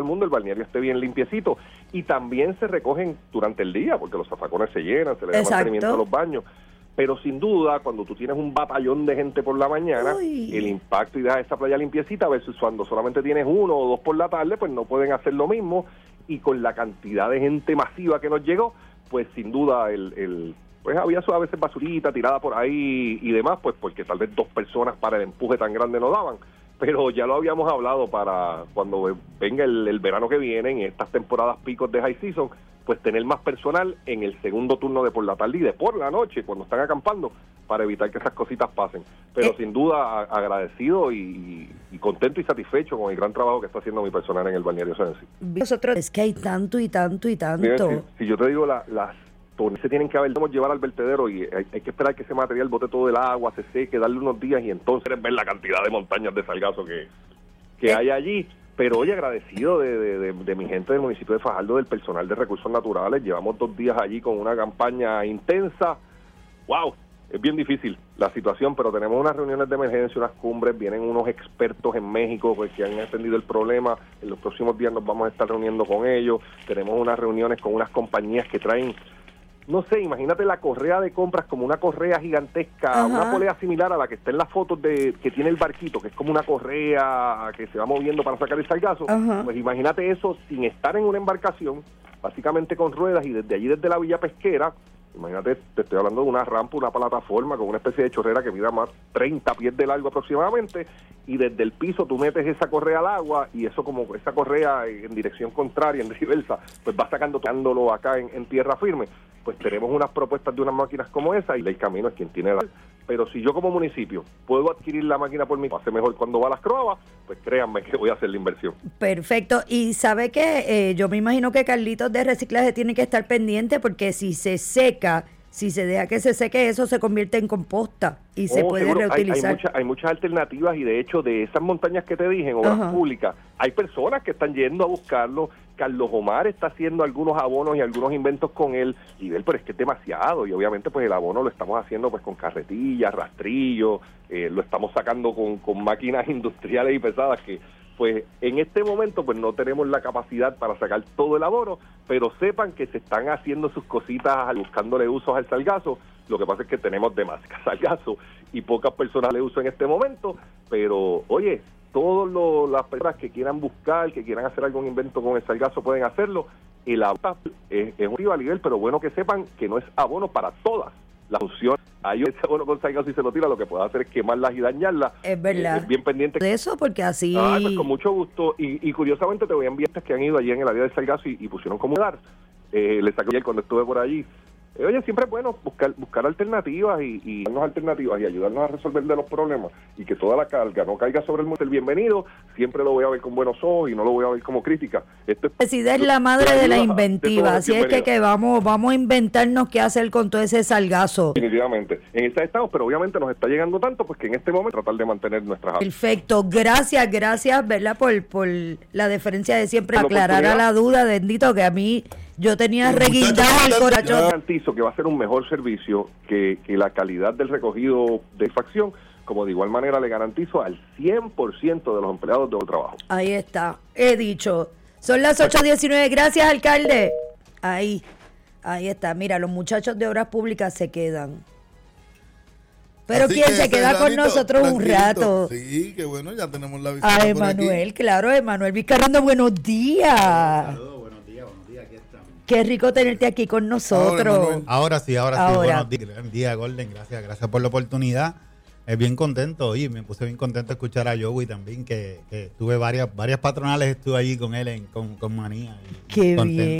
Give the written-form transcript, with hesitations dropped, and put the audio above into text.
el mundo el balneario esté bien limpiecito. Y también se recogen durante el día, porque los zafacones se llenan, se le da mantenimiento a los baños. Pero sin duda, cuando tú tienes un batallón de gente por la mañana, el impacto y dejar esa playa limpiecita versus cuando solamente tienes uno o dos por la tarde, pues no pueden hacer lo mismo. Y con la cantidad de gente masiva que nos llegó, pues sin duda pues había a veces basurita tirada por ahí y demás, pues porque tal vez 2 personas para el empuje tan grande no daban. Pero ya lo habíamos hablado para cuando venga el verano que viene, en estas temporadas picos de high season, pues tener más personal en el segundo turno de por la tarde y de por la noche, cuando están acampando, para evitar que esas cositas pasen. Pero sin duda agradecido y contento y satisfecho con el gran trabajo que está haciendo mi personal en el balneario Sensi. Nosotros es que hay tanto y tanto y tanto. Mira, si yo te digo, las se tienen que llevar al vertedero y hay que esperar que ese material bote todo el agua, se seque, darle unos días y entonces ver la cantidad de montañas de sargazo que hay allí. Pero oye, agradecido de mi gente del municipio de Fajardo, del personal de recursos naturales. Llevamos 2 días allí con una campaña intensa. ¡Wow! Es bien difícil la situación, pero tenemos unas reuniones de emergencia, unas cumbres, vienen unos expertos en México pues, que han entendido el problema. En los próximos días nos vamos a estar reuniendo con ellos. Tenemos unas reuniones con unas compañías que traen, no sé, imagínate la correa de compras como una correa gigantesca, una polea similar a la que está en las fotos que tiene el barquito, que es como una correa que se va moviendo para sacar el sargazo. Pues imagínate eso sin estar en una embarcación, básicamente con ruedas, y desde allí, desde la villa pesquera, imagínate, te estoy hablando de una rampa, una plataforma con una especie de chorrera que mida más 30 pies de largo aproximadamente, y desde el piso tú metes esa correa al agua y eso como esa correa en dirección contraria, en reversa, pues va sacándolo acá en tierra firme. Pues tenemos unas propuestas de unas máquinas como esa y el camino es quien tiene la... Pero si yo como municipio puedo adquirir la máquina por mí, hace mejor cuando va a las croabas, pues créanme que voy a hacer la inversión. Perfecto. Y sabe que yo me imagino que Carlitos de reciclaje tiene que estar pendiente porque si se seca, si se deja que se seque, eso se convierte en composta y se puede seguro. Reutilizar. Hay muchas alternativas y de hecho de esas montañas que te dije en obras públicas, hay personas que están yendo a buscarlo. Carlos Omar está haciendo algunos abonos y algunos inventos con él, pero es que es demasiado, y obviamente pues el abono lo estamos haciendo pues con carretillas, rastrillos, lo estamos sacando con máquinas industriales y pesadas que pues en este momento pues no tenemos la capacidad para sacar todo el abono, pero sepan que se están haciendo sus cositas buscándole usos al sargazo. Lo que pasa es que tenemos demasiado sargazo y pocas personas le uso en este momento, pero oye, todas las personas que quieran buscar, que quieran hacer algún invento con el sargazo pueden hacerlo. El abono es un nivel, pero bueno que sepan que no es abono para todas las funciones. Hay ese abono con sargazo y se lo tira, lo que puede hacer es quemarlas y dañarlas. Es verdad. Es bien pendiente de eso, porque así... pues con mucho gusto. Y curiosamente te voy a enviar que han ido allí en el área del sargazo y pusieron como dar. Le saqué ayer cuando estuve por allí. Oye, siempre es bueno buscar alternativas y darnos alternativas y ayudarnos a resolver de los problemas y que toda la carga no caiga sobre el bienvenido. Siempre lo voy a ver con buenos ojos y no lo voy a ver como crítica. Necesidad es la madre de la inventiva, así es que vamos a inventarnos qué hacer con todo ese sargazo. Definitivamente. En esa estamos, pero obviamente nos está llegando tanto, pues que en este momento tratar de mantener nuestras... Perfecto, gracias, ¿verdad? Por la deferencia de siempre aclarar a la duda, bendito, que a mí... Yo tenía reguindado el corazón. Yo garantizo que va a ser un mejor servicio que la calidad del recogido de facción, como de igual manera le garantizo al 100% de los empleados de trabajo. Ahí está, he dicho. Son las 8:19, gracias, alcalde. Ahí está, mira, los muchachos de obras públicas se quedan. Pero así ¿quién se queda con nosotros un rato? Sí, que bueno, ya tenemos la visita. A Emanuel, claro, Emanuel Vizcarrondo, buenos días. Saludos, buenos días, aquí estamos. Qué rico tenerte aquí con nosotros. Ahora sí, buenos días. Buen día, Golden, gracias por la oportunidad. Bien contento, oye, me puse bien contento de escuchar a Joey también, que tuve varias patronales, estuve allí con él con Manía. Qué contento. bien.